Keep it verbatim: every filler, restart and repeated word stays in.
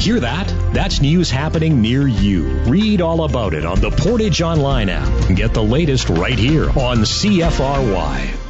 Hear that? That's news happening near you. Read all about it on the Portage Online app. Get the latest right here on C F R Y.